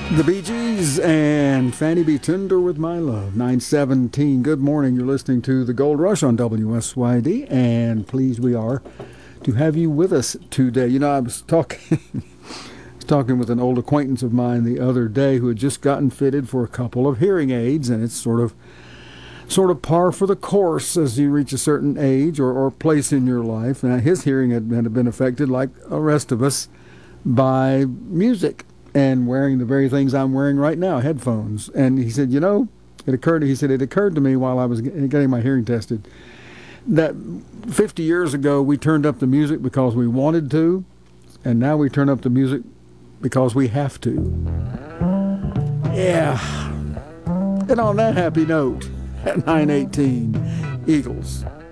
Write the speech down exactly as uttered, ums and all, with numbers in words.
The Bee Gees and Fanny B. Tender with My Love. nine seventeen. Good morning. You're listening to The Gold Rush on W S Y D, and pleased we are to have you with us today. You know, I was talking, I was talking with an old acquaintance of mine the other day who had just gotten fitted for a couple of hearing aids, and it's sort of sort of par for the course as you reach a certain age or, or place in your life. And his hearing had, had been affected, like the rest of us, by music. And wearing the very things I'm wearing right now, headphones. And he said, you know, it occurred to, he said, it occurred to me while I was getting my hearing tested that fifty years ago we turned up the music because we wanted to, and now we turn up the music because we have to. Yeah. And on that happy note, at nine eighteen, Eagles.